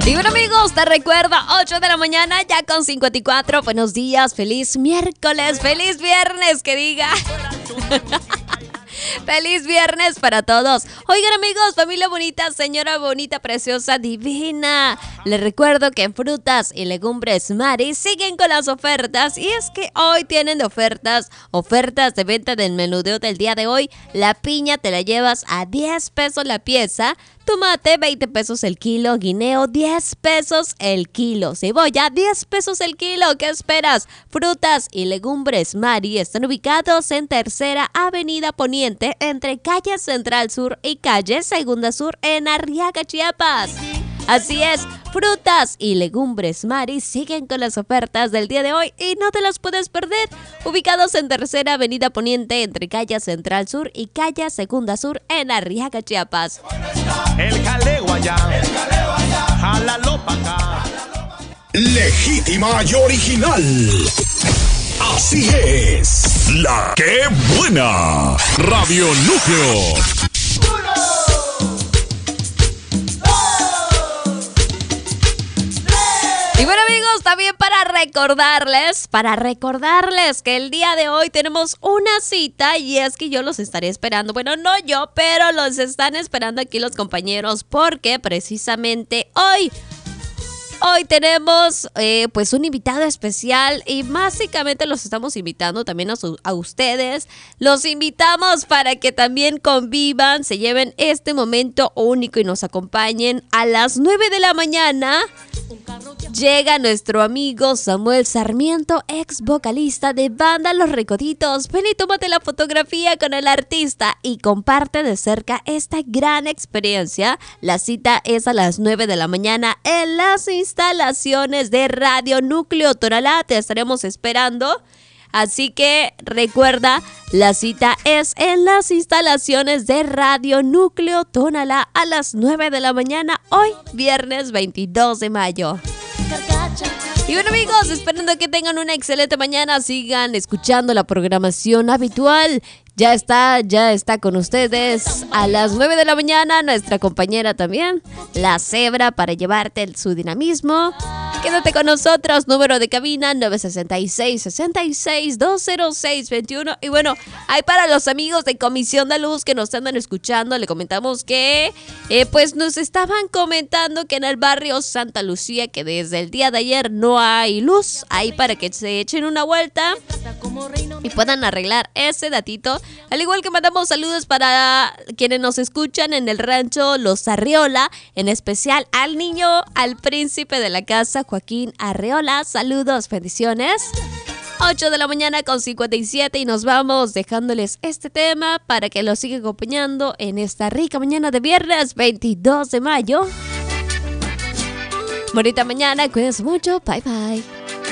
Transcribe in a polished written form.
Y bueno, amigos, te recuerda 8 de la mañana ya con 54. Buenos días, feliz miércoles, feliz viernes, que diga. ¡Feliz viernes para todos! Oigan, amigos, familia bonita, señora bonita, preciosa, divina. Les recuerdo que en frutas y legumbres Mari siguen con las ofertas. Y es que hoy tienen ofertas de venta del menudeo del día de hoy. La piña te la llevas a 10 pesos la pieza. Tomate, 20 pesos el kilo. Guineo, 10 pesos el kilo. Cebolla, 10 pesos el kilo. ¿Qué esperas? Frutas y legumbres Mari están ubicados en Tercera Avenida Poniente, entre calle Central Sur y calle Segunda Sur en Arriaga, Chiapas. Así es, frutas y legumbres Mari siguen con las ofertas del día de hoy y no te las puedes perder. Ubicados en Tercera Avenida Poniente, entre calle Central Sur y calle Segunda Sur en Arriaga, Chiapas. El jaleo allá, jálalo pa' acá. Legítima y original. Así es. La que buena. Radio Núcleo. Y bueno, amigos, también para recordarles que el día de hoy tenemos una cita y es que yo los estaré esperando. Bueno, no yo, pero los están esperando aquí los compañeros porque precisamente hoy tenemos pues un invitado especial y básicamente los estamos invitando también a ustedes. Los invitamos para que también convivan, se lleven este momento único y nos acompañen a las 9 de la mañana. Llega nuestro amigo Samuel Sarmiento, ex vocalista de banda Los Recoditos. Ven y tómate la fotografía con el artista y comparte de cerca esta gran experiencia. La cita es a las 9 de la mañana en las instalaciones de Radio Núcleo Tonalá. Te estaremos esperando. Así que recuerda, la cita es en las instalaciones de Radio Núcleo Tonalá a las 9 de la mañana, hoy viernes 22 de mayo. Y bueno, amigos, esperando que tengan una excelente mañana, sigan escuchando la programación habitual. Ya está con ustedes a las 9 de la mañana nuestra compañera también, La Cebra, para llevarte su dinamismo. Quédate con nosotros, número de cabina 966-66-206-21. Y bueno, hay para los amigos de Comisión de Luz que nos andan escuchando, le comentamos que pues nos estaban comentando que en el barrio Santa Lucía, que desde el día de ayer no hay luz, ahí para que se echen una vuelta y puedan arreglar ese datito. Al igual que mandamos saludos para quienes nos escuchan en el rancho Los Arreola, en especial al niño, al príncipe de la casa, Joaquín Arreola. Saludos, bendiciones. 8 de la mañana con 57 y nos vamos dejándoles este tema para que lo sigan acompañando en esta rica mañana de viernes 22 de mayo. Bonita mañana, cuídense mucho, bye bye.